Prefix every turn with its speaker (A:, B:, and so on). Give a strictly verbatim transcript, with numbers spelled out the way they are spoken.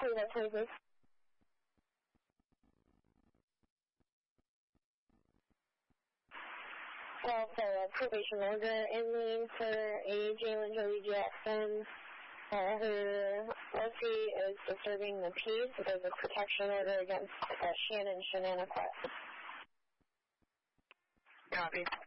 A: that twenty, please. Well, so a probation order in name for a Jalen Joey Jackson, uh, who let's see is disturbing the peace. There's a protection order against uh, Shannon Shananna Quest.
B: Copy.